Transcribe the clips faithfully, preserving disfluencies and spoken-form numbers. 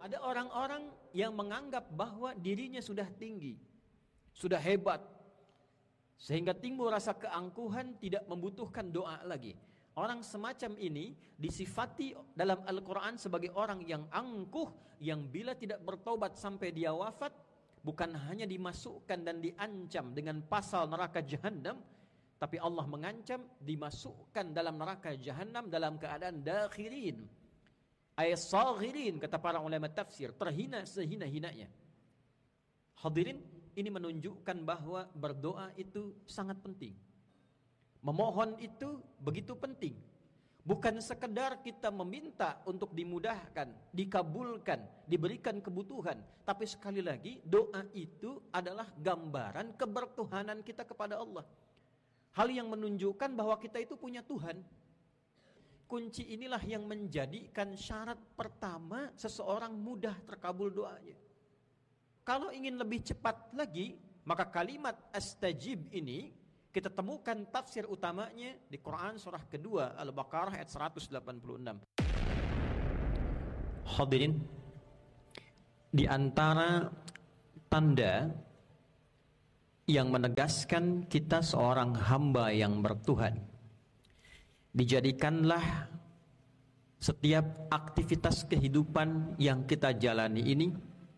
Ada orang-orang yang menganggap bahwa dirinya sudah tinggi, sudah hebat, sehingga timbul rasa keangkuhan, tidak membutuhkan doa lagi. Orang semacam ini disifati dalam Al-Quran sebagai orang yang angkuh, yang bila tidak bertobat sampai dia wafat, bukan hanya dimasukkan dan diancam dengan pasal neraka jahanam, tapi Allah mengancam dimasukkan dalam neraka jahanam dalam keadaan dakhirin, ay saghirin, kata para ulama tafsir, terhina sehina-hinanya. Hadirin, ini menunjukkan bahwa berdoa itu sangat penting. Memohon itu begitu penting. Bukan sekedar kita meminta untuk dimudahkan, dikabulkan, diberikan kebutuhan, tapi sekali lagi doa itu adalah gambaran kebertuhanan kita kepada Allah. Hal yang menunjukkan bahwa kita itu punya Tuhan. Kunci inilah yang menjadikan syarat pertama seseorang mudah terkabul doanya. Kalau ingin lebih cepat lagi, maka kalimat astajib ini kita temukan tafsir utamanya di Quran surah kedua Al-Baqarah ayat seratus delapan puluh enam. Hadirin, di antara tanda yang menegaskan kita seorang hamba yang bertuhan, dijadikanlah setiap aktivitas kehidupan yang kita jalani ini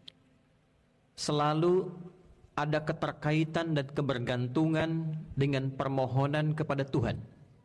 selalu ada keterkaitan dan kebergantungan dengan permohonan kepada Tuhan.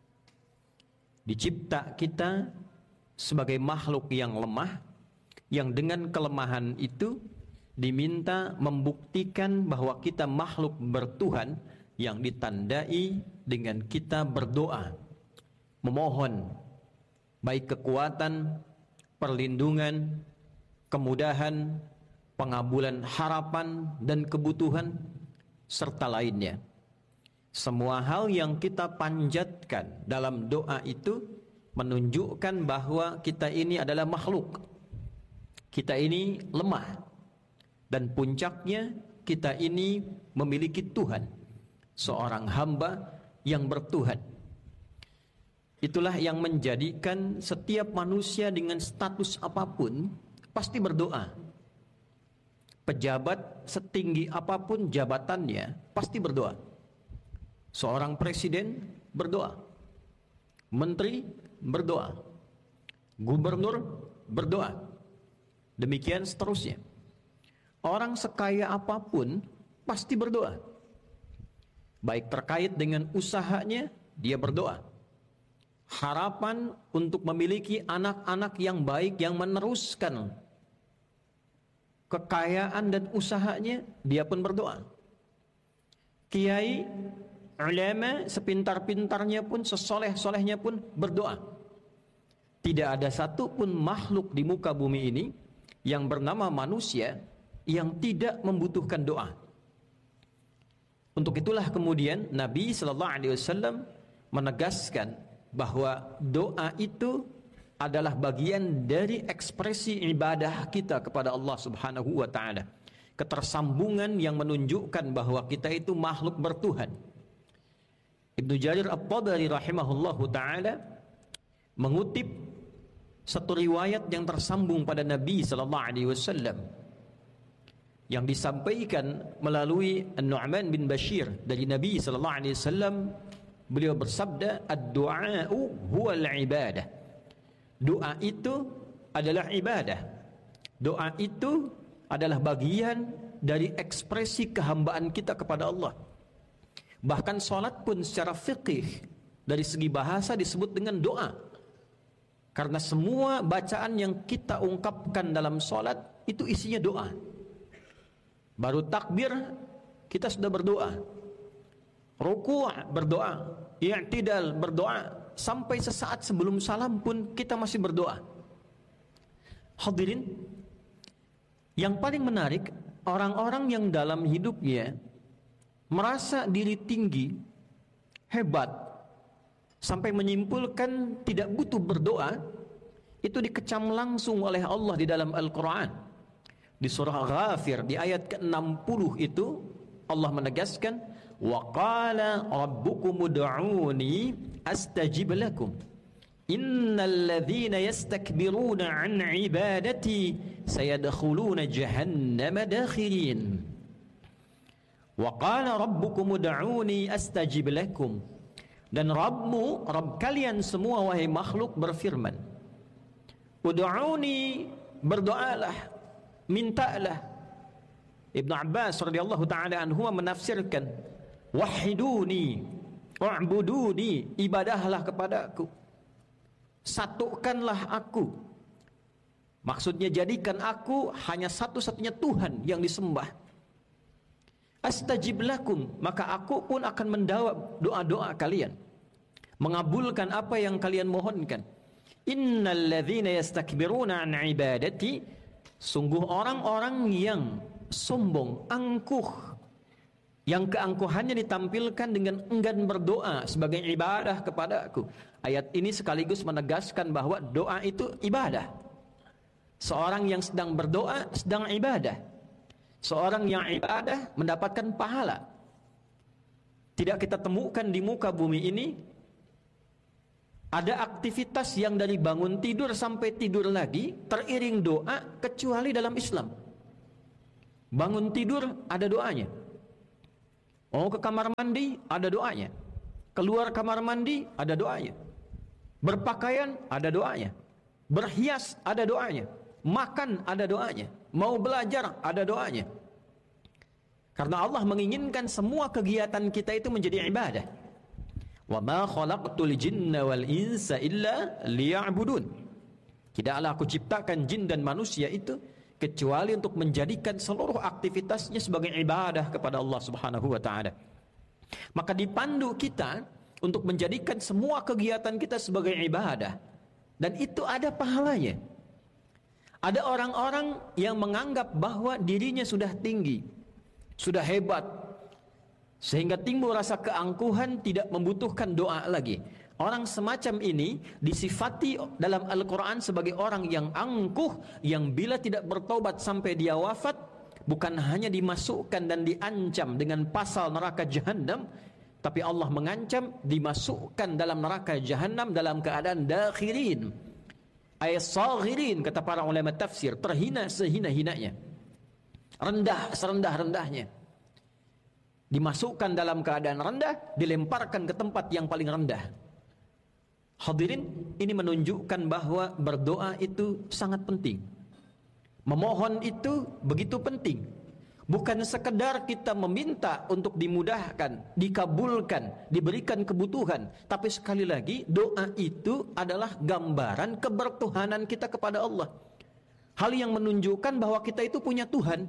Dicipta kita sebagai makhluk yang lemah, yang dengan kelemahan itu diminta membuktikan bahwa kita makhluk bertuhan, yang ditandai dengan kita berdoa, memohon baik kekuatan, perlindungan, kemudahan, pengabulan harapan dan kebutuhan, serta lainnya. Semua hal yang kita panjatkan dalam doa itu menunjukkan bahwa kita ini adalah makhluk, kita ini lemah, dan puncaknya kita ini memiliki Tuhan, seorang hamba yang bertuhan. Itulah yang menjadikan setiap manusia dengan status apapun pasti berdoa. Pejabat setinggi apapun jabatannya pasti berdoa. Seorang presiden berdoa, menteri berdoa, gubernur berdoa, demikian seterusnya. Orang sekaya apapun pasti berdoa. Baik terkait dengan usahanya, dia berdoa. Harapan untuk memiliki anak-anak yang baik yang meneruskan kekayaan dan usahanya, dia pun berdoa. Kiai, ulama, sepintar-pintarnya pun, sesoleh-solehnya pun berdoa. Tidak ada satupun makhluk di muka bumi ini yang bernama manusia yang tidak membutuhkan doa. Untuk itulah kemudian Nabi Sallallahu Alaihi Wasallam menegaskan bahwa doa itu adalah bagian dari ekspresi ibadah kita kepada Allah Subhanahu wa taala. Ketersambungan yang menunjukkan bahwa kita itu makhluk bertuhan. Ibnu Jarir At-Tabari rahimahullahu taala mengutip satu riwayat yang tersambung pada Nabi sallallahu alaihi wasallam yang disampaikan melalui An-Nu'man bin Bashir dari Nabi sallallahu alaihi wasallam. Beliau bersabda, ad-du'a'u huwal ibadah. Doa itu adalah ibadah. Doa itu adalah bagian dari ekspresi kehambaan kita kepada Allah. Bahkan salat pun secara fiqih dari segi bahasa disebut dengan doa. Karena semua bacaan yang kita ungkapkan dalam salat itu isinya doa. Baru takbir kita sudah berdoa. Ruku' berdoa, i'tidal berdoa, sampai sesaat sebelum salam pun kita masih berdoa. Hadirin, yang paling menarik, orang-orang yang dalam hidupnya merasa diri tinggi, hebat, sampai menyimpulkan tidak butuh berdoa, itu dikecam langsung oleh Allah di dalam Al-Quran. Di surah Ghafir di ayat ke enam puluh itu Allah menegaskan, wa qala rabbukum ud'uni astajib lakum. innal ladzina yastakbiruna an ibadati sayadkhuluna jahannama dakhirin. Wa qala rabbukum ud'uni astajib lakum. Dan Rabbmu, Rabb kalian semua wahai makhluk berfirman, ud'uni, berdoalah, mintalah. Ibnu Abbas radhiyallahu taala anhu menafsirkan, wahiduni, wa'buduni, ibadahlah kepadaku, satukanlah aku. Maksudnya jadikan aku hanya satu-satunya Tuhan yang disembah. Astajib lakum, maka aku pun akan menjawab doa-doa kalian, mengabulkan apa yang kalian mohonkan. Innal ladzina yastakbiruna an ibadati, sungguh orang-orang yang sombong, angkuh, yang keangkuhannya ditampilkan dengan enggan berdoa sebagai ibadah kepadaku. Ayat ini sekaligus menegaskan bahwa doa itu ibadah. Seorang yang sedang berdoa sedang ibadah. Seorang yang ibadah mendapatkan pahala. Tidak kita temukan di muka bumi ini ada aktivitas yang dari bangun tidur sampai tidur lagi teriring doa kecuali dalam Islam. Bangun tidur ada doanya. Mau ke kamar mandi ada doanya. Keluar kamar mandi ada doanya. Berpakaian ada doanya. Berhias ada doanya. Makan ada doanya. Mau belajar ada doanya. Karena Allah menginginkan semua kegiatan kita itu menjadi ibadah. Wa ma khalaqtul jinna wal insa illa liya'budun. Tidaklah aku ciptakan jin dan manusia itu kecuali untuk menjadikan seluruh aktivitasnya sebagai ibadah kepada Allah Subhanahu wa taala. Maka dipandu kita untuk menjadikan semua kegiatan kita sebagai ibadah, dan itu ada pahalanya. Ada orang-orang yang menganggap bahwa dirinya sudah tinggi, sudah hebat, sehingga timbul rasa keangkuhan, tidak membutuhkan doa lagi. Orang semacam ini disifati dalam Al-Quran sebagai orang yang angkuh, yang bila tidak bertobat sampai dia wafat, bukan hanya dimasukkan dan diancam dengan pasal neraka Jahannam, tapi Allah mengancam dimasukkan dalam neraka Jahannam dalam keadaan dakhirin, ay saghirin, kata para ulama tafsir, terhina sehina-hinanya, rendah serendah-rendahnya, dimasukkan dalam keadaan rendah, dilemparkan ke tempat yang paling rendah. Hadirin, ini menunjukkan bahwa berdoa itu sangat penting. Memohon itu begitu penting. Bukan sekedar kita meminta untuk dimudahkan, dikabulkan, diberikan kebutuhan, tapi sekali lagi doa itu adalah gambaran kebertuhanan kita kepada Allah. Hal yang menunjukkan bahwa kita itu punya Tuhan.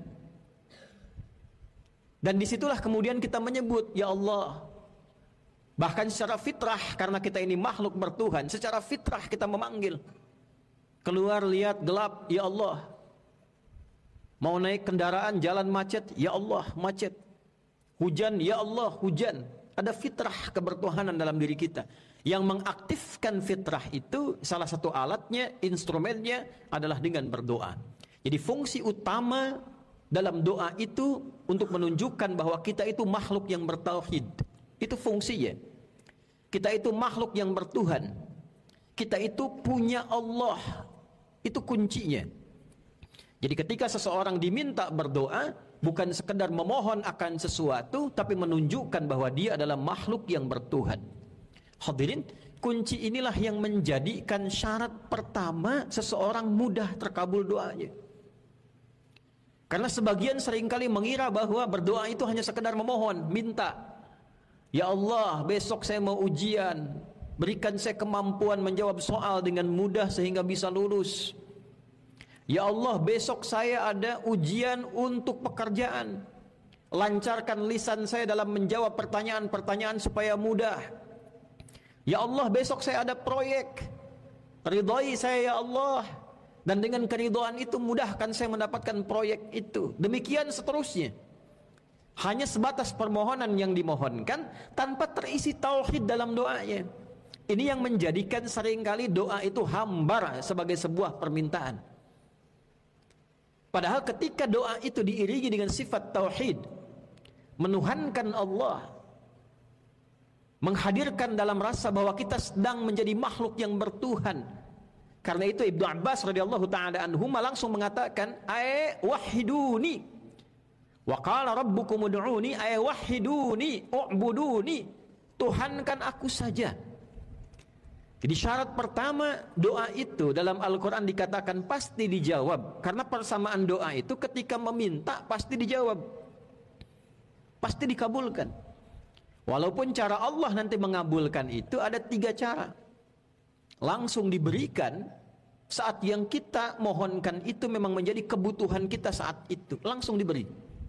Dan disitulah kemudian kita menyebut, ya Allah. Bahkan secara fitrah, karena kita ini makhluk bertuhan, secara fitrah kita memanggil. Keluar lihat gelap, ya Allah. Mau naik kendaraan jalan macet, ya Allah macet. Hujan, ya Allah hujan. Ada fitrah kebertuhanan dalam diri kita. Yang mengaktifkan fitrah itu salah satu alatnya, instrumennya adalah dengan berdoa. Jadi fungsi utama dalam doa itu untuk menunjukkan bahwa kita itu makhluk yang bertauhid. Itu fungsinya. Kita itu makhluk yang bertuhan. Kita itu punya Allah. Itu kuncinya. Jadi ketika seseorang diminta berdoa, bukan sekedar memohon akan sesuatu, tapi menunjukkan bahwa dia adalah makhluk yang bertuhan. Hadirin, kunci inilah yang menjadikan syarat pertama seseorang mudah terkabul doanya. Karena sebagian seringkali mengira bahwa berdoa itu hanya sekedar memohon, minta. Ya Allah, besok saya mau ujian, berikan saya kemampuan menjawab soal dengan mudah sehingga bisa lulus. Ya Allah, besok saya ada ujian untuk pekerjaan, lancarkan lisan saya dalam menjawab pertanyaan-pertanyaan supaya mudah. Ya Allah, besok saya ada proyek, ridhai saya ya Allah, dan dengan keridhaan itu mudahkan saya mendapatkan proyek itu. Demikian seterusnya. Hanya sebatas permohonan yang dimohonkan tanpa terisi tauhid dalam doanya. Ini yang menjadikan seringkali doa itu hambar sebagai sebuah permintaan. Padahal ketika doa itu diiringi dengan sifat tauhid, menuhankan Allah, menghadirkan dalam rasa bahwa kita sedang menjadi makhluk yang bertuhan. Karena itu Ibnu Abbas radhiyallahu taala anhuma langsung mengatakan, "Ay wahiduni." Wa qala rabbukum ud'uni ay wahiduni u'buduni. Tuhankan aku saja. Jadi syarat pertama doa itu dalam Al-Quran dikatakan pasti dijawab. Karena persamaan doa itu ketika meminta pasti dijawab, pasti dikabulkan. Walaupun cara Allah nanti mengabulkan itu ada tiga cara. Langsung diberikan saat yang kita mohonkan itu memang menjadi kebutuhan kita saat itu, langsung diberi.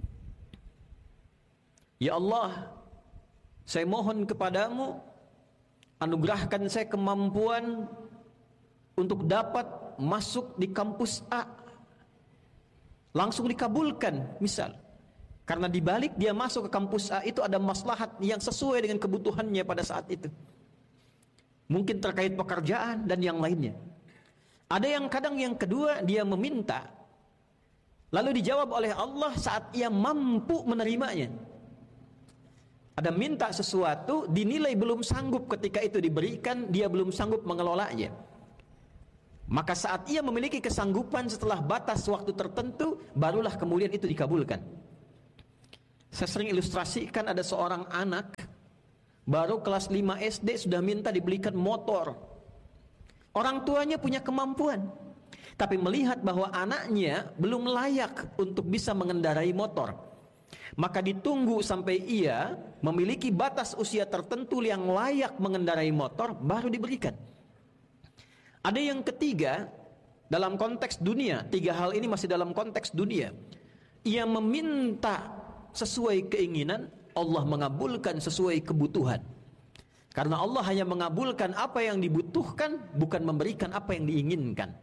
Ya Allah, saya mohon kepadamu, anugerahkan saya kemampuan untuk dapat masuk di kampus A. Langsung dikabulkan, misal. Karena dibalik dia masuk ke kampus A itu ada maslahat yang sesuai dengan kebutuhannya pada saat itu. Mungkin terkait pekerjaan dan yang lainnya. Ada yang kadang yang kedua dia meminta, lalu dijawab oleh Allah saat ia mampu menerimanya. Ada minta sesuatu, dinilai belum sanggup ketika itu diberikan, dia belum sanggup mengelolanya. Maka saat ia memiliki kesanggupan setelah batas waktu tertentu, barulah kemudian itu dikabulkan. Saya sering ilustrasikan ada seorang anak, baru kelas lima S D sudah minta dibelikan motor. Orang tuanya punya kemampuan, tapi melihat bahwa anaknya belum layak untuk bisa mengendarai motor. Maka ditunggu sampai ia memiliki batas usia tertentu yang layak mengendarai motor, baru diberikan. Ada yang ketiga, dalam konteks dunia, tiga hal ini masih dalam konteks dunia. Ia meminta sesuai keinginan, Allah mengabulkan sesuai kebutuhan. Karena Allah hanya mengabulkan apa yang dibutuhkan, bukan memberikan apa yang diinginkan.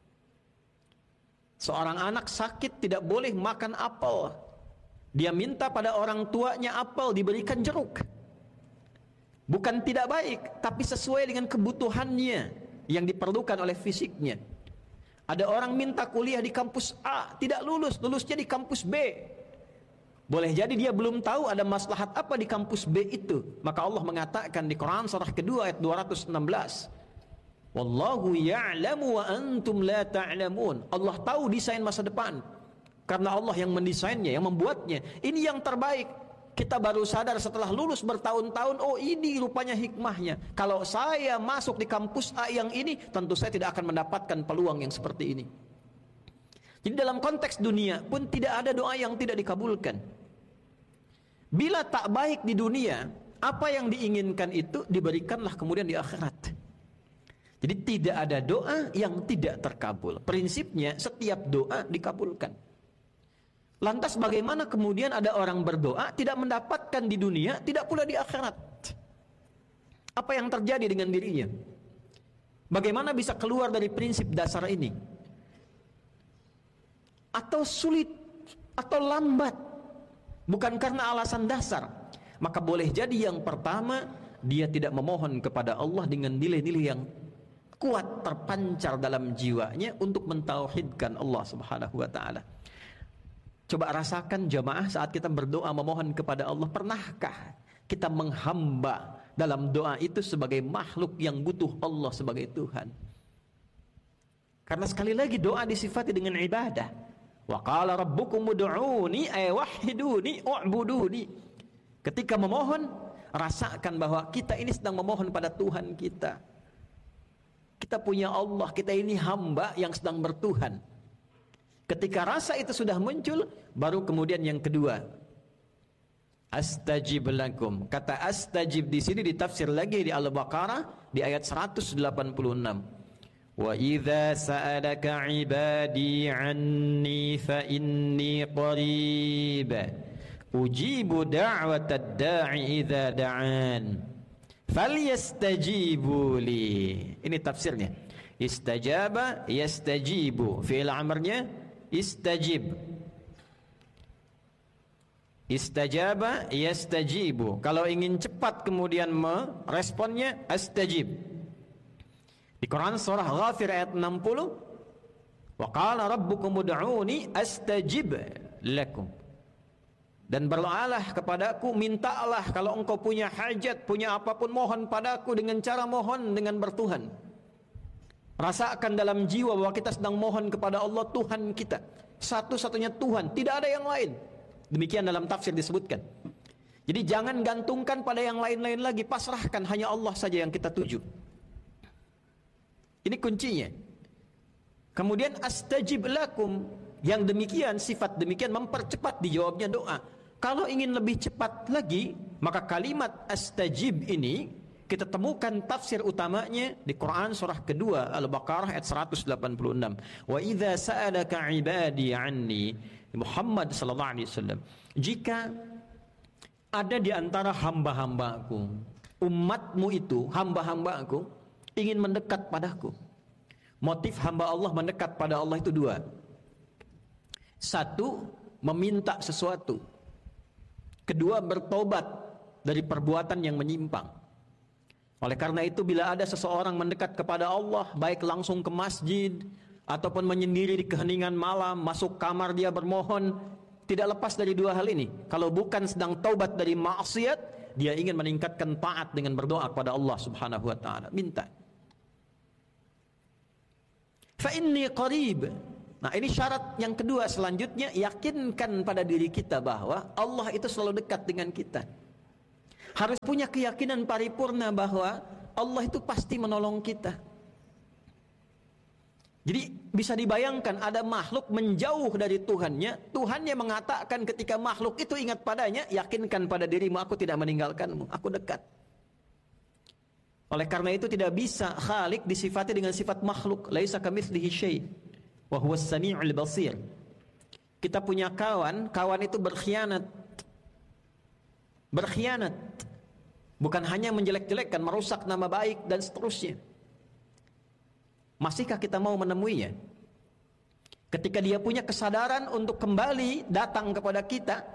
Seorang anak sakit tidak boleh makan apel. Dia minta pada orang tuanya apel, diberikan jeruk. Bukan tidak baik, tapi sesuai dengan kebutuhannya yang diperlukan oleh fisiknya. Ada orang minta kuliah di kampus A, tidak lulus, lulusnya di kampus B. Boleh jadi dia belum tahu ada maslahat apa di kampus B itu. Maka Allah mengatakan di Quran surah kedua ayat dua ratus enam belas, Wallahu ya'lamu wa antum la ta'lamun. Allah tahu desain masa depan, karena Allah yang mendesainnya, yang membuatnya. Ini yang terbaik. Kita baru sadar setelah lulus bertahun-tahun, oh ini rupanya hikmahnya. Kalau saya masuk di kampus A yang ini, tentu saya tidak akan mendapatkan peluang yang seperti ini. Jadi dalam konteks dunia pun tidak ada doa yang tidak dikabulkan. Bila tak baik di dunia, apa yang diinginkan itu diberikanlah kemudian di akhirat. Jadi tidak ada doa yang tidak terkabul. Prinsipnya setiap doa dikabulkan. Lantas bagaimana kemudian ada orang berdoa tidak mendapatkan di dunia, tidak pula di akhirat? Apa yang terjadi dengan dirinya? Bagaimana bisa keluar dari prinsip dasar ini? Atau sulit, atau lambat, bukan karena alasan dasar. Maka boleh jadi yang pertama, dia tidak memohon kepada Allah dengan nilai-nilai yang kuat terpancar dalam jiwanya untuk mentauhidkan Allah Subhanahu wa taala. Coba rasakan jamaah saat kita berdoa memohon kepada Allah, pernahkah kita menghamba dalam doa itu sebagai makhluk yang butuh Allah sebagai Tuhan? Karena sekali lagi doa disifati dengan ibadah. Wa qala rabbukum ud'uni ay wahiduni u'buduni. Ketika memohon, rasakan bahwa kita ini sedang memohon pada Tuhan kita. Kita punya Allah, kita ini hamba yang sedang bertuhan. Ketika rasa itu sudah muncul, baru kemudian yang kedua, astajib lakum. Kata astajib di sini ditafsir lagi di Al-Baqarah di ayat seratus delapan puluh enam. Wa idza sa'alaka 'ibadi 'anni fa inni qarib ujibu da'watad da'i idza da'an falyastajibu li. Ini tafsirnya. Istajaba yastajibu. Fi'il amrnya istajib. Istajaba yastajibu. Kalau ingin cepat kemudian meresponnya, astajib. Di Quran surah Ghafir ayat enam puluh, wa qala rabbukum ud'uni astajib lakum. Dan berdoalah kepadaku, mintalah kalau engkau punya hajat, punya apapun, mohon padaku dengan cara mohon dengan bertuhan. Rasakan dalam jiwa bahwa kita sedang mohon kepada Allah Tuhan kita, satu-satunya Tuhan, tidak ada yang lain. Demikian dalam tafsir disebutkan. Jadi jangan gantungkan pada yang lain-lain lagi, pasrahkan hanya Allah saja yang kita tuju. Ini kuncinya. Kemudian astajib lakum, yang demikian, sifat demikian mempercepat dijawabnya doa. Kalau ingin lebih cepat lagi, maka kalimat astajib ini kita temukan tafsir utamanya di Quran surah kedua Al-Baqarah ayat seratus delapan puluh enam. Wa idza sa'alaka 'ibadi 'anni, Muhammad sallallahu alaihi wasallam, jika ada di antara hamba-hambaku, umatmu itu, hamba-hambaku ingin mendekat padaku. Motif hamba Allah mendekat pada Allah itu dua. Satu, meminta sesuatu. Kedua, bertobat dari perbuatan yang menyimpang. Oleh karena itu, bila ada seseorang mendekat kepada Allah, baik langsung ke masjid ataupun menyendiri di keheningan malam, masuk kamar dia bermohon, tidak lepas dari dua hal ini. Kalau bukan sedang taubat dari maksiat, dia ingin meningkatkan taat dengan berdoa kepada Allah Subhanahu wa taala. Minta. Fa inni qarib. Nah, ini syarat yang kedua selanjutnya, yakinkan pada diri kita bahwa Allah itu selalu dekat dengan kita. Harus punya keyakinan paripurna bahwa Allah itu pasti menolong kita. Jadi bisa dibayangkan ada makhluk menjauh dari Tuhannya, Tuhannya mengatakan ketika makhluk itu ingat padanya, yakinkan pada dirimu, aku tidak meninggalkanmu, aku dekat. Oleh karena itu tidak bisa Khalik disifati dengan sifat makhluk, laisa kamitslihi syai' wa huwas sami'ul basir. Kita punya kawan, kawan itu berkhianat. Berkhianat. Bukan hanya menjelek-jelekkan, merusak nama baik dan seterusnya. Masihkah kita mau menemuinya? Ketika dia punya kesadaran untuk kembali datang kepada kita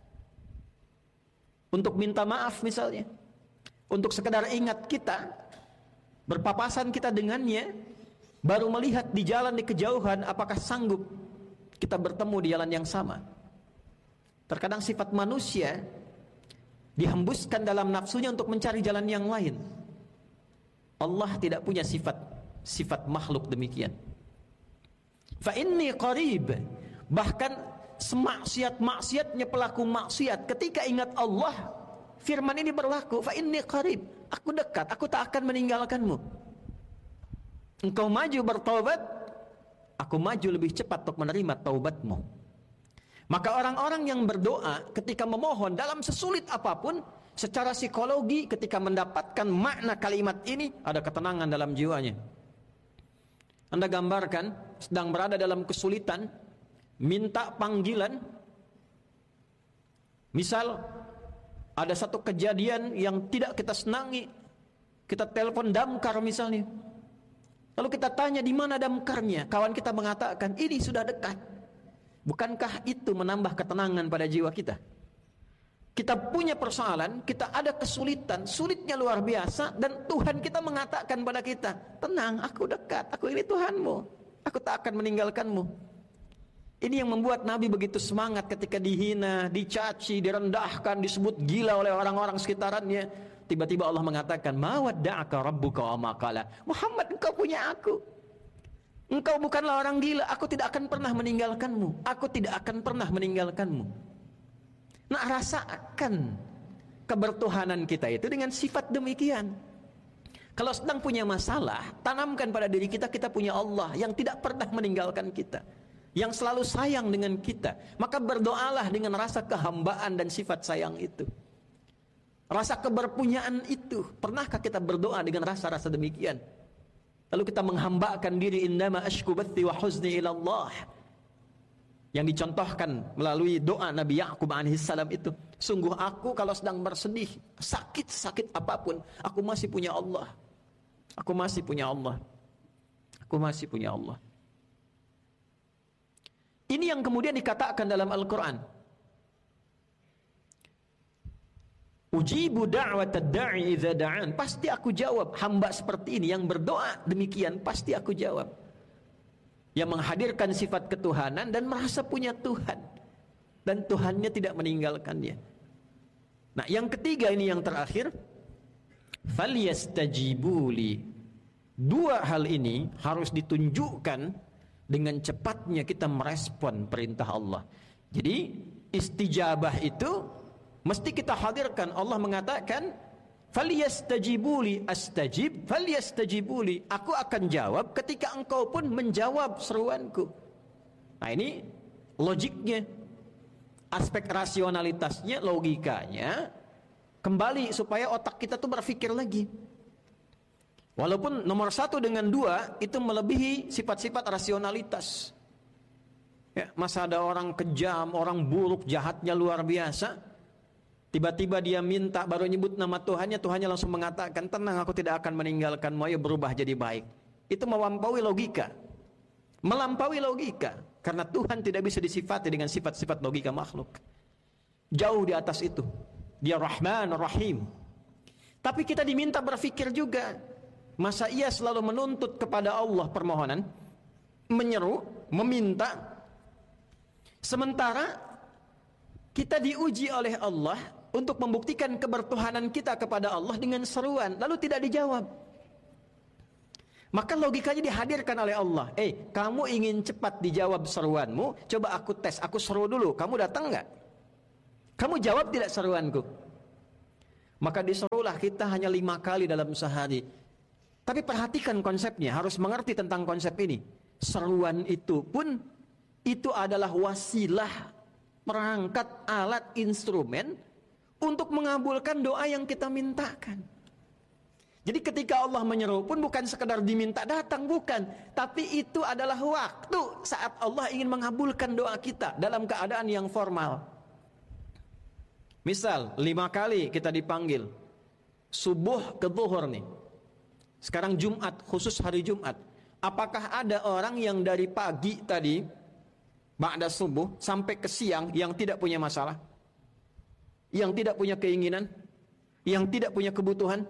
untuk minta maaf misalnya, untuk sekedar ingat kita, berpapasan kita dengannya, baru melihat di jalan di kejauhan apakah sanggup kita bertemu di jalan yang sama. Terkadang sifat manusia dihembuskan dalam nafsunya untuk mencari jalan yang lain. Allah tidak punya sifat sifat makhluk demikian. Fa inni qarib. Bahkan semaksiat-maksiatnya pelaku maksiat ketika ingat Allah, firman ini berlaku, fa inni qarib. Aku dekat, aku tak akan meninggalkanmu. Engkau maju bertaubat, aku maju lebih cepat untuk menerima taubatmu. Maka orang-orang yang berdoa ketika memohon dalam sesulit apapun, secara psikologi ketika mendapatkan makna kalimat ini, ada ketenangan dalam jiwanya. Anda gambarkan sedang berada dalam kesulitan, minta panggilan. Misal ada satu kejadian yang tidak kita senangi, kita telepon damkar misalnya. Lalu kita tanya di mana damkarnya, kawan kita mengatakan ini sudah dekat. Bukankah itu menambah ketenangan pada jiwa kita? Kita punya persoalan, kita ada kesulitan, sulitnya luar biasa, dan Tuhan kita mengatakan pada kita, tenang, aku dekat, aku ini Tuhanmu, aku tak akan meninggalkanmu. Ini yang membuat Nabi begitu semangat ketika dihina, dicaci, direndahkan, disebut gila oleh orang-orang sekitarannya. Tiba-tiba Allah mengatakan, ma wadda'aka rabbuka wa ma qala. Muhammad, engkau punya aku. Engkau bukanlah orang gila, aku tidak akan pernah meninggalkanmu. Aku tidak akan pernah meninggalkanmu. Nah, rasakan kebertuhanan kita itu dengan sifat demikian. Kalau sedang punya masalah, tanamkan pada diri kita, kita punya Allah yang tidak pernah meninggalkan kita, yang selalu sayang dengan kita. Maka berdoalah dengan rasa kehambaan dan sifat sayang itu, rasa keberpunyaan itu. Pernahkah kita berdoa dengan rasa-rasa demikian? Lalu kita menghambakan diri, innama ashku bathi wa huzni ila Allah, yang dicontohkan melalui doa Nabi Ya'qub alaihissalam itu. Sungguh aku kalau sedang bersedih, sakit-sakit apapun, aku masih punya Allah. Aku masih punya Allah. Aku masih punya Allah. Ini yang kemudian dikatakan dalam Al-Quran. Ujibu da'watad da'i idza da'an. Pasti aku jawab. Hamba seperti ini yang berdoa demikian, pasti aku jawab. Yang menghadirkan sifat ketuhanan dan merasa punya Tuhan. dan Tuhannya tidak meninggalkan dia. Nah, yang ketiga ini yang terakhir, falyastajibuli. Dua hal ini harus ditunjukkan dengan cepatnya kita merespon perintah Allah. Jadi istijabah itu mesti kita hadirkan. Allah mengatakan, falyastajibuli astajib, falyastajibuli, aku akan jawab ketika engkau pun menjawab seruanku. Nah, ini logiknya, aspek rasionalitasnya, logikanya kembali supaya otak kita tuh berpikir lagi. Walaupun nomor satu dengan dua itu melebihi sifat-sifat rasionalitas. Ya, masa ada orang kejam, orang buruk, jahatnya luar biasa. Tiba-tiba dia minta, baru nyebut nama Tuhannya, Tuhannya langsung mengatakan, tenang, aku tidak akan meninggalkanmu, ayo berubah jadi baik. Itu melampaui logika. Melampaui logika. Karena Tuhan tidak bisa disifati dengan sifat-sifat logika makhluk. Jauh di atas itu. Dia Rahman, Rahim. Tapi kita diminta berpikir juga. Masa ia selalu menuntut kepada Allah permohonan, menyeru, meminta, sementara kita diuji oleh Allah untuk membuktikan kebertuhanan kita kepada Allah dengan seruan, lalu tidak dijawab. Maka logikanya dihadirkan oleh Allah. Eh, kamu ingin cepat dijawab seruanmu, coba aku tes, aku seru dulu, kamu datang nggak? Kamu jawab tidak seruanku? Maka diserulah kita hanya lima kali dalam sehari. Tapi perhatikan konsepnya, harus mengerti tentang konsep ini. Seruan itu pun, itu adalah wasilah, perangkat, alat, instrumen untuk mengabulkan doa yang kita mintakan. Jadi ketika Allah menyeru pun bukan sekedar diminta datang, bukan. Tapi itu adalah waktu saat Allah ingin mengabulkan doa kita dalam keadaan yang formal. Misal, lima kali kita dipanggil. Subuh ke zuhur nih. Sekarang Jumat, khusus hari Jumat. Apakah ada orang yang dari pagi tadi, ba'da subuh, sampai ke siang yang tidak punya masalah? Yang tidak punya keinginan? Yang tidak punya kebutuhan?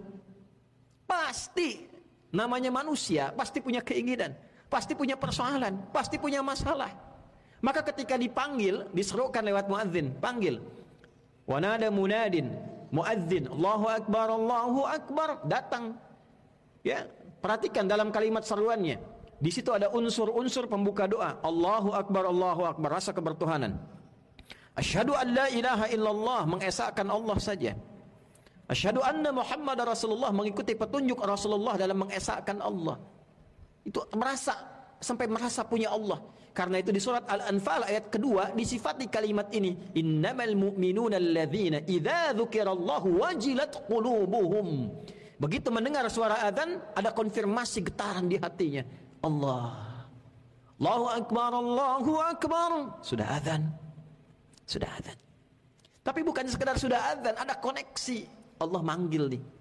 Pasti. Namanya manusia, pasti punya keinginan. Pasti punya persoalan, pasti punya masalah. Maka ketika dipanggil, diserukan lewat muadzin, panggil. Wa nada munadin, muadzin, Allahu Akbar, Allahu Akbar, datang. Ya, perhatikan dalam kalimat seruannya. Di situ ada unsur-unsur pembuka doa. Allahu Akbar, Allahu Akbar, rasa kebertuhanan. Asyhadu an la ilaha illallah, mengesahkan Allah saja. Asyhadu anna Muhammad Rasulullah, mengikuti petunjuk Rasulullah dalam mengesahkan Allah. Itu merasa, sampai merasa punya Allah. Karena itu di surat Al-Anfal ayat kedua disifati kalimat ini. Innamal mu'minuna alladzina idza dzukirallahu wajilat qulubuhum. Begitu mendengar suara azan, ada konfirmasi getaran di hatinya. Allah, Allahu Akbar, Allahu Akbar. Sudah azan, sudah azan. Tapi bukan sekedar sudah azan, ada koneksi. Allah manggil nih.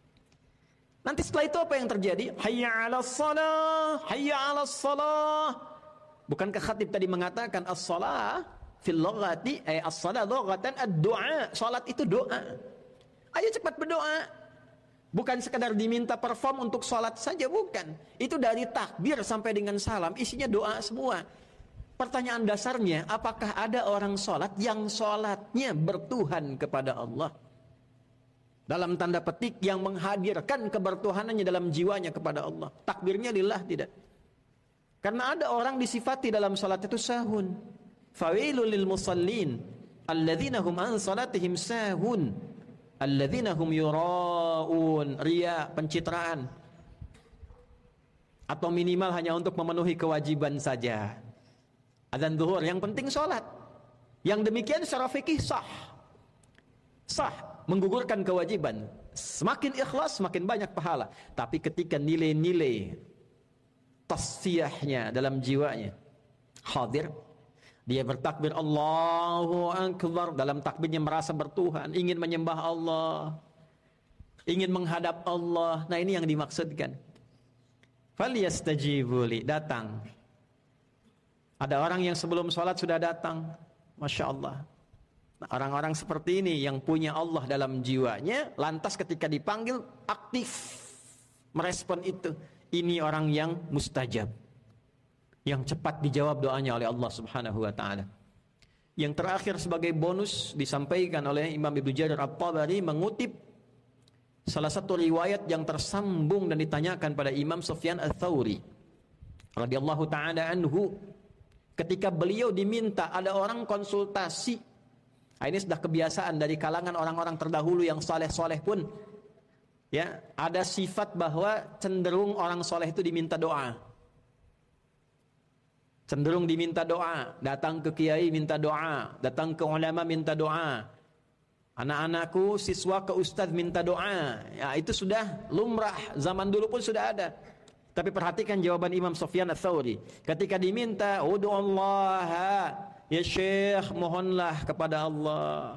Nanti setelah itu apa yang terjadi? Hayya 'alas shalah, hayya 'alas shalah. Bukankah khatib tadi mengatakan as-shalah fil lughati ay as-shalah lughatan ad-du'a. Salat itu doa. Ayo cepat berdoa. Bukan sekadar diminta perform untuk sholat saja, bukan. Itu dari takbir sampai dengan salam, isinya doa semua. Pertanyaan dasarnya, apakah ada orang sholat yang sholatnya bertuhan kepada Allah? Dalam tanda petik yang menghadirkan kebertuhanannya dalam jiwanya kepada Allah. Takbirnya lillah, tidak. Karena ada orang disifati dalam sholat itu sahun. Fawailul lil musallin alladzina hum an sholatihim sahun. Alladzina hum yura'un, riya, pencitraan. Atau minimal hanya untuk memenuhi kewajiban saja. Adzan zuhur, yang penting sholat. Yang demikian secara fikih sah. Sah, menggugurkan kewajiban. Semakin ikhlas, semakin banyak pahala. Tapi ketika nilai-nilai tasfiyahnya dalam jiwanya hadir, dia bertakbir Allahu Akbar, dalam takbirnya merasa bertuhan, ingin menyembah Allah, ingin menghadap Allah. Nah, ini yang dimaksudkan. Falyastajibuli, datang. Ada orang yang sebelum sholat sudah datang, Masya Allah. Nah, orang-orang seperti ini yang punya Allah dalam jiwanya, lantas ketika dipanggil aktif merespon itu. Ini orang yang mustajab, yang cepat dijawab doanya oleh Allah Subhanahu wa taala. Yang terakhir sebagai bonus disampaikan oleh Imam Ibnu Jarir At-Tabari mengutip salah satu riwayat yang tersambung dan ditanyakan pada Imam Sufyan Ats-Tsauri radhiyallahu taala anhu, ketika beliau diminta ada orang konsultasi. Nah, ini sudah kebiasaan dari kalangan orang-orang terdahulu yang saleh-saleh pun, ya, ada sifat bahwa cenderung orang saleh itu diminta doa. Cenderung diminta doa, datang ke kiai minta doa, datang ke ulama minta doa. Anak-anakku, siswa ke ustadz minta doa. Ya, itu sudah lumrah, zaman dulu pun sudah ada. Tapi perhatikan jawaban Imam Sufyan Ats-Tsauri. Ketika diminta, ud'ullaha, ya Syekh, mohonlah kepada Allah.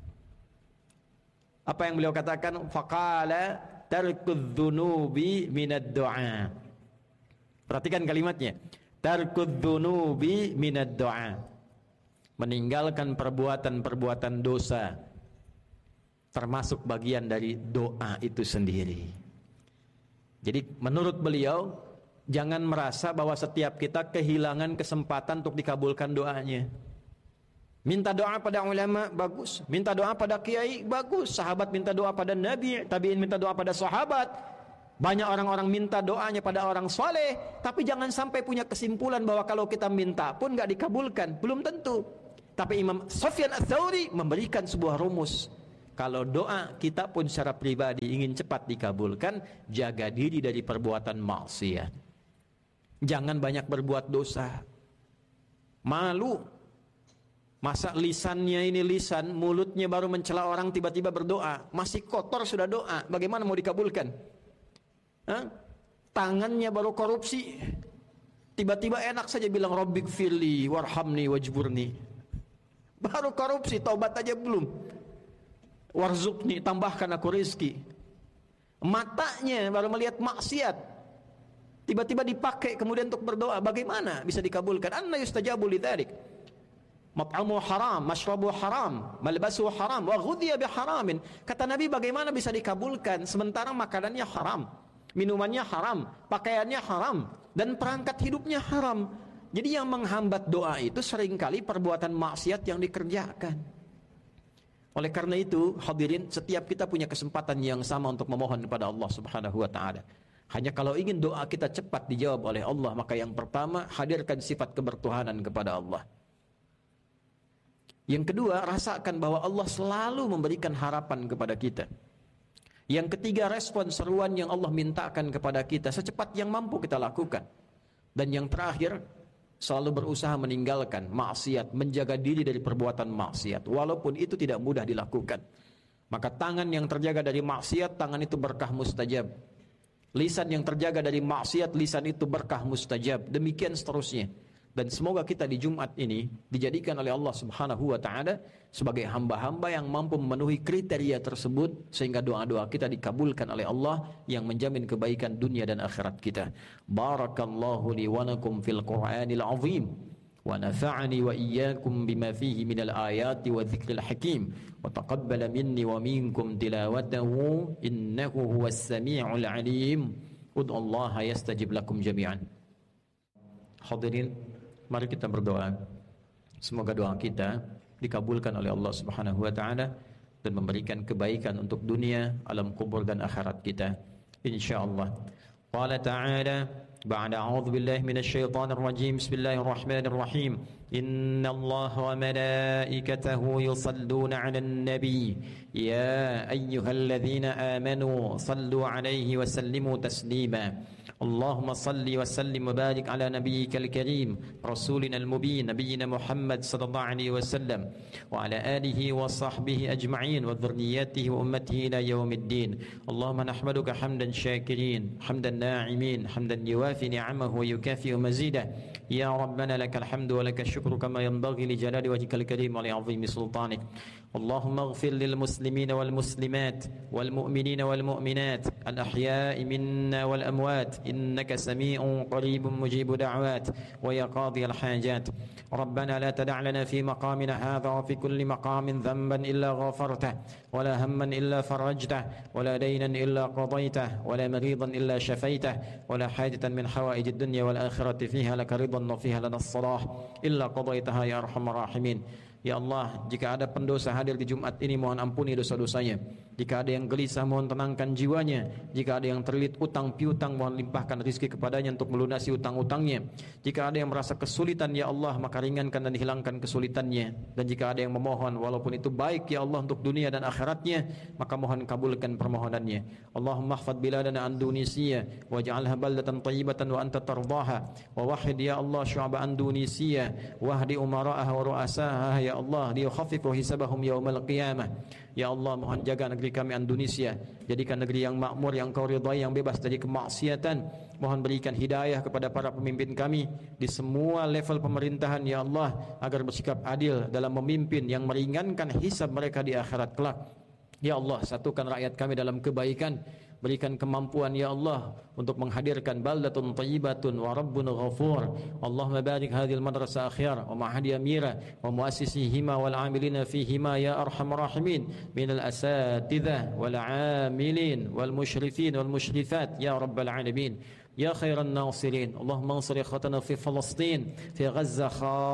Apa yang beliau katakan? Faqala tarkudz dzunubi minad du'a. Perhatikan kalimatnya. Tarkudz dzunubi minad du'a. Meninggalkan perbuatan-perbuatan dosa termasuk bagian dari doa itu sendiri. Jadi menurut beliau, jangan merasa bahwa setiap kita kehilangan kesempatan untuk dikabulkan doanya. Minta doa pada ulama, bagus. Minta doa pada kiai, bagus. Sahabat minta doa pada Nabi, tabi'in minta doa pada sahabat. Banyak orang-orang minta doanya pada orang soleh. Tapi jangan sampai punya kesimpulan bahwa kalau kita minta pun gak dikabulkan. Belum tentu. Tapi Imam Sufyan Ats-Tsauri memberikan sebuah rumus. Kalau doa kita pun secara pribadi ingin cepat dikabulkan, jaga diri dari perbuatan maksiat. Jangan banyak berbuat dosa. Malu. Masa lisannya ini lisan, mulutnya baru mencela orang tiba-tiba berdoa. Masih kotor sudah doa, bagaimana mau dikabulkan? Hah? Tangannya baru korupsi. Tiba-tiba enak saja bilang Rabbik firli warhamni wajburni. Baru korupsi, taubat aja belum. Warzukni, tambahkan aku rizki. Matanya baru melihat maksiat, tiba-tiba dipakai kemudian untuk berdoa. Bagaimana bisa dikabulkan? Anna yustajabu lidzalik. Mat'amu haram, mashrabu haram, malbasu haram, wa ghudhiya biharamin. Kata Nabi, bagaimana bisa dikabulkan sementara makanannya haram, minumannya haram, pakaiannya haram, dan perangkat hidupnya haram. Jadi yang menghambat doa itu seringkali perbuatan maksiat yang dikerjakan. Oleh karena itu, hadirin, setiap kita punya kesempatan yang sama untuk memohon kepada Allah Subhanahu wa taala. Hanya kalau ingin doa kita cepat dijawab oleh Allah, maka yang pertama, hadirkan sifat kebertuhanan kepada Allah. Yang kedua, rasakan bahwa Allah selalu memberikan harapan kepada kita. Yang ketiga, respon seruan yang Allah mintakan kepada kita secepat yang mampu kita lakukan. Dan yang terakhir, selalu berusaha meninggalkan maksiat, menjaga diri dari perbuatan maksiat, walaupun itu tidak mudah dilakukan. Maka tangan yang terjaga dari maksiat, tangan itu berkah mustajab. Lisan yang terjaga dari maksiat, lisan itu berkah mustajab. Demikian seterusnya. Dan semoga kita di Jumat ini dijadikan oleh Allah Subhanahu wa taala sebagai hamba-hamba yang mampu memenuhi kriteria tersebut, sehingga doa-doa kita dikabulkan oleh Allah yang menjamin kebaikan dunia dan akhirat kita. Barakallahu li wa lakum fil Qur'anil azim wa nafa'ani wa iyyakum bima fihi minal ayati wa dzikril hakim wa taqabbala minni wa minkum tilawatahu innahu huwas samiul alim. Ud'ullaha yastajib lakum jami'an. Hadirin, mari kita berdoa. Semoga doa kita dikabulkan oleh Allah Subhanahu wa taala dan memberikan kebaikan untuk dunia, alam kubur dan akhirat kita, insyaallah. Qala ta'ala ba'da a'udzu billahi minasy syaithanir rajim. Bismillahirrahmanirrahim. Innallaha wa malaikatahu yusalluna 'alan nabi ya ayyuhalladzina amanu sallu 'alaihi wa sallimu taslima. اللهم صل وسلم وبارك على نبيك الكريم رسولنا المبين نبينا محمد صلى الله عليه وسلم وعلى آله وصحبه أجمعين وذرياته وأمته إلى يوم الدين. اللهم نحمدك حمدا شاكرين حمدا ناعمين حمدا يوافي نعمه ويكافئ مزيده. يا ربنا لك الحمد ولك الشكر كما ينبغي لجلال وجهك الكريم ولعظيم سلطانك. اللهم اغفر للمسلمين والمسلمات والمؤمنين والمؤمنات الأحياء منا والأموات إنك سميع قريب مجيب دعوات ويا قاضي الحاجات. ربنا لا تدع لنا في مقامنا هذا وفي كل مقام ذنبا إلا غفرته ولا هما إلا فرجته ولا دينا إلا قضيته ولا مريضا إلا شفيته ولا حاجة من حوائج الدنيا والآخرة فيها لك رضا وفيها لنا الصلاح إلا قضيتها يا أرحم الراحمين. Ya Allah, jika ada pendosa hadir di Jumat ini, mohon ampuni dosa-dosanya. Jika ada yang gelisah, mohon tenangkan jiwanya. Jika ada yang terlilit utang piutang, mohon limpahkan rizki kepadanya untuk melunasi utang-utangnya. Jika ada yang merasa kesulitan, ya Allah, maka ringankan dan hilangkan kesulitannya. Dan jika ada yang memohon, walaupun itu baik ya Allah untuk dunia dan akhiratnya, maka mohon kabulkan permohonannya. Allahumma hfad biladana Indonesia waj'alha baldatan tayyibatan wa anta tardaha, wa wahid ya Allah syu'aba Indonesia wahdi umara'aha wa ru'asaha ya Allah liyukhaffifu hisabahum yaumal qiyamah. Ya Allah, mohon jaga negeri kami Indonesia, jadikan negeri yang makmur, yang Kau ridhai, yang bebas dari kemaksiatan. Mohon berikan hidayah kepada para pemimpin kami di semua level pemerintahan ya Allah, agar bersikap adil dalam memimpin, yang meringankan hisab mereka di akhirat kelak. Ya Allah, satukan rakyat kami dalam kebaikan. Berikan kemampuan ya Allah untuk menghadirkan baldatun tayyibatun wa rabbun ghafur. Allahumma barik hadhil madrasah akhyar wa ma'hadi amira wa muassisihima wal amilina fihima ya arhamar rahimin minal asatidhah wal amilin wal musyrifin wal musyrifat ya rabbal alamin. يا خير الناصرين اللهم انصر إخوتنا في فلسطين في غزة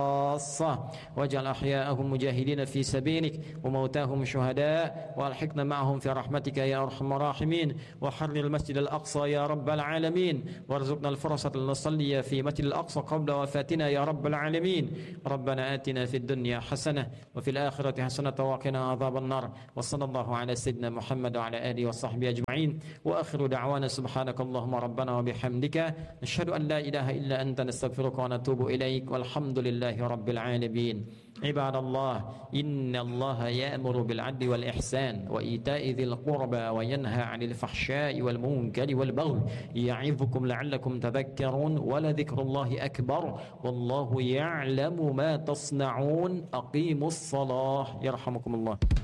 خاصة واجعل أحياءهم مجاهدين في سبيلك وموتاهم شهداء والحقنا معهم في رحمتك يا أرحم الراحمين وحرر المسجد الأقصى يا رب العالمين وارزقنا الفرصة لنصلي في مسجد الأقصى قبل وفاتنا يا رب العالمين ربنا آتنا في الدنيا حسنة وفي الآخرة حسنة وقنا عذاب النار وصلى الله على سيدنا محمد وعلى آله وصحبه أجمعين وآخر دعوانا سبحانك اللهم ربنا وبحمدك نشهد أن لا إله إلا أنت نستغفرك ونتوب إليك والحمد لله رب العالمين. عباد الله إن الله يأمر بالعدل والإحسان وإيتاء ذي القربى وينهى عن الفحشاء والمنكر والبغي يعظكم لعلكم تذكرون ولذكر الله أكبر والله يعلم ما تصنعون. أقيموا الصلاة يرحمكم الله.